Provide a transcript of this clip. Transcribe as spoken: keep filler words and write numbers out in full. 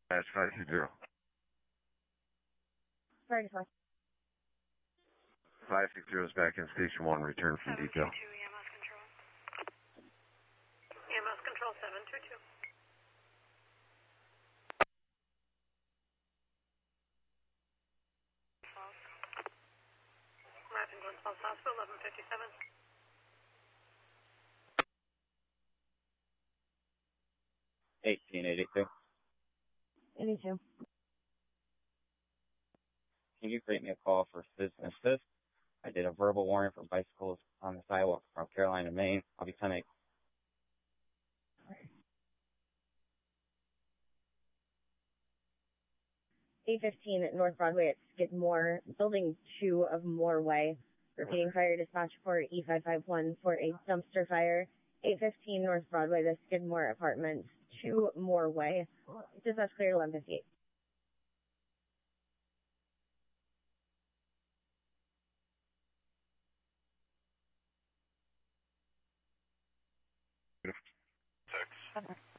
That's five two zero. Sorry, sorry. five six zero is back in station one. Return from detail. seven two two E M S control. E M S control seven two two. Arriving Glen Falls Hospital, eleven fifty-seven. eighteen eighty-two. eighty-two. Can you create me a call for citizen assist? I did a verbal warning for bicycles on the sidewalk from Carolina, Maine. I'll be ten eight. eight fifteen at North Broadway at Skidmore, building two of Moore Way. Repeating fire dispatch for E five five one for a dumpster fire. eight fifteen North Broadway, the Skidmore Apartments, two Moore Way. Dispatch clear eleven fifty-eight. Six.